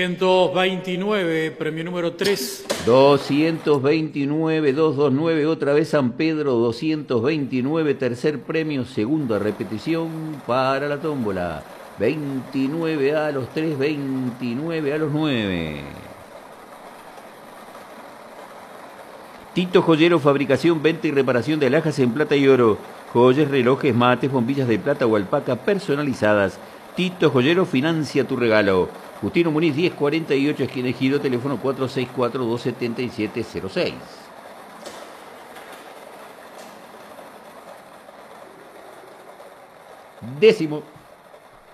229, premio número 3. 229, 229, otra vez San Pedro, 229, tercer premio, segunda repetición para la tómbola. 29 a los 3, 29 a los 9. Tito Joyero, fabricación, venta y reparación de alhajas en plata y oro. Joyas, relojes, mates, bombillas de plata o alpaca personalizadas. Tito Joyero financia tu regalo. Justino Muniz, 1048, esquina Ejido, teléfono 464-277-06. Décimo.